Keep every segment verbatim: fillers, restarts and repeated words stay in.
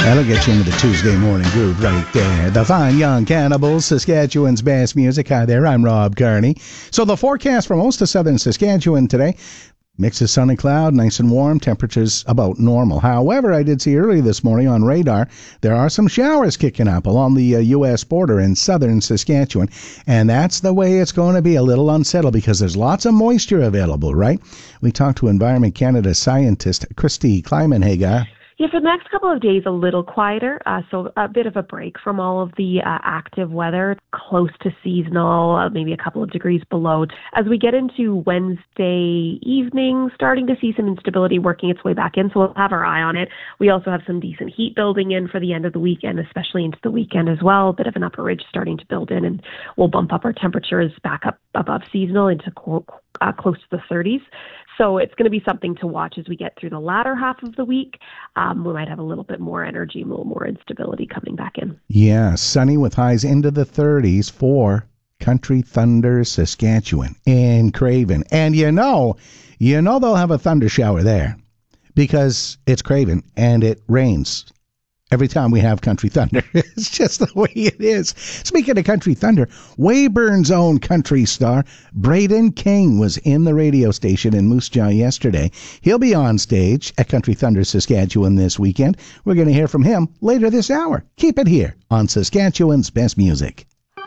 That'll get you into the Tuesday morning groove right there. The Fine Young Cannibals, Saskatchewan's best music. Hi there, I'm Rob Carney. So the forecast for most of southern Saskatchewan today, mix of sun and cloud, nice and warm, temperatures about normal. However, I did see early this morning on radar, there are some showers kicking up along the uh, U S border in southern Saskatchewan, and that's the way it's going to be, a little unsettled because there's lots of moisture available, right? We talked to Environment Canada scientist Christy Kleimenhager. Yeah, for the next couple of days, a little quieter, uh, so a bit of a break from all of the uh, active weather, close to seasonal, uh, maybe a couple of degrees below. As we get into Wednesday evening, starting to see some instability working its way back in, so we'll have our eye on it. We also have some decent heat building in for the end of the weekend, especially into the weekend as well. A bit of an upper ridge starting to build in, and we'll bump up our temperatures back up above seasonal into co- uh, close to the thirties. So it's going to be something to watch as we get through the latter half of the week. Um, we might have a little bit more energy, a little more instability coming back in. Yeah, sunny with highs into the thirties for Country Thunder, Saskatchewan and Craven. And you know, you know they'll have a thunder shower there because it's Craven and it rains every time we have Country Thunder. It's just the way it is. Speaking of Country Thunder, Weyburn's own country star, Braden King, was in the radio station in Moose Jaw yesterday. He'll be on stage at Country Thunder, Saskatchewan this weekend. We're going to hear from him later this hour. Keep it here on Saskatchewan's Best Music.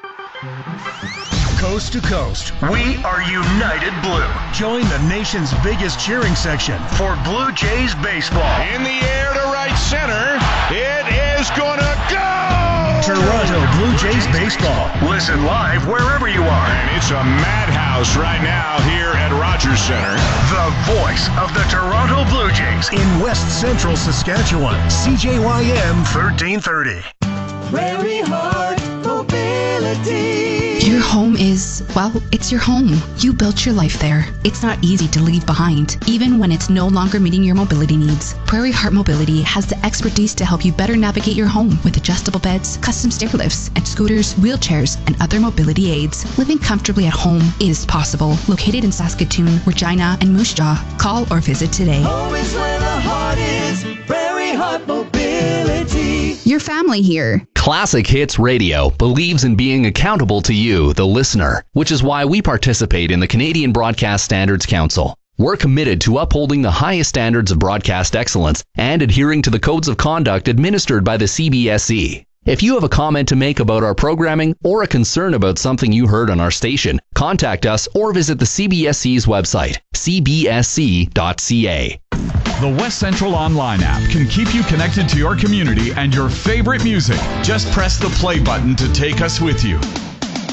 Coast to coast, we are United Blue. Join the nation's biggest cheering section for Blue Jays baseball. In the air to right center, it is gonna go! Toronto Blue Jays baseball. Listen live wherever you are. And it's a madhouse right now here at Rogers Center. The voice of the Toronto Blue Jays in West Central Saskatchewan. C J Y M thirteen thirty. Prairie Heart Mobility. Your home is, well, it's your home. You built your life there. It's not easy to leave behind, even when it's no longer meeting your mobility needs. Prairie Heart Mobility has the expertise to help you better navigate your home with adjustable beds, custom stair lifts, and scooters, wheelchairs, and other mobility aids. Living comfortably at home is possible. Located in Saskatoon, Regina, and Moose Jaw. Call or visit today. Home is where the heart is. Prairie Heart Mobility. Your family here. Classic Hits Radio believes in being accountable to you, the listener, which is why we participate in the Canadian Broadcast Standards Council. We're committed to upholding the highest standards of broadcast excellence and adhering to the codes of conduct administered by the C B S E. If you have a comment to make about our programming or a concern about something you heard on our station, contact us or visit the C B S E's website, c b s c dot c a. The West Central Online app can keep you connected to your community and your favorite music. Just press the play button to take us with you.